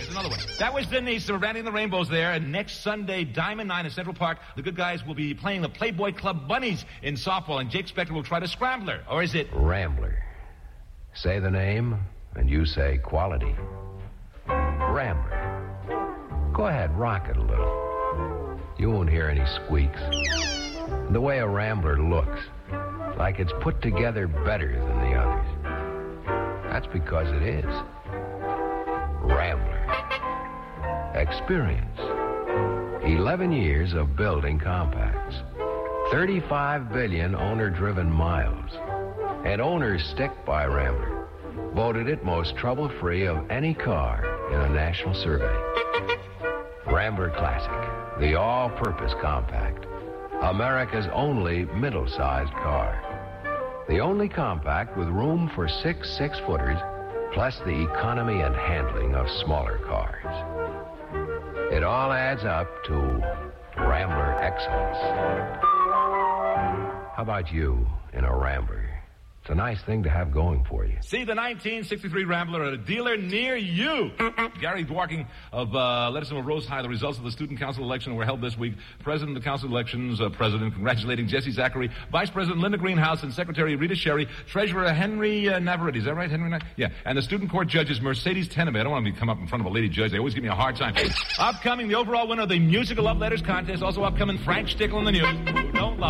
Here's another one. That was Denise of Randy and the Rainbows there. And next Sunday, Diamond 9 in Central Park, the good guys will be playing the Playboy Club Bunnies in softball, and Jake Spector will try to scrambler. Or is it... Rambler. Say the name, and you say quality. Rambler. Go ahead, rock it a little. You won't hear any squeaks. The way a Rambler looks, like it's put together better than the others. That's because it is. Rambler. Experience. 11 years of building compacts. 35 billion owner-driven miles. And owners stick by Rambler. Voted it most trouble-free of any car in a national survey. Rambler Classic, the all-purpose compact. America's only middle-sized car. The only compact with room for 6 six-footers, plus the economy and handling of smaller cars. It all adds up to Rambler excellence. How about you in a Rambler? It's a nice thing to have going for you. See the 1963 Rambler at a dealer near you. Gary Dworkin of Ledison of Rose High. The results of the Student Council election were held this week. President of the Council elections, President congratulating Jesse Zachary, Vice President Linda Greenhouse, and Secretary Rita Sherry, Treasurer Henry Navarrete. Is that right, Henry? Yeah. And the student court judges Mercedes Teneme. I don't want to come up in front of a lady judge. They always give me a hard time. Upcoming, the overall winner of the Musical Love Letters contest. Also upcoming, Frank Stickle in the news.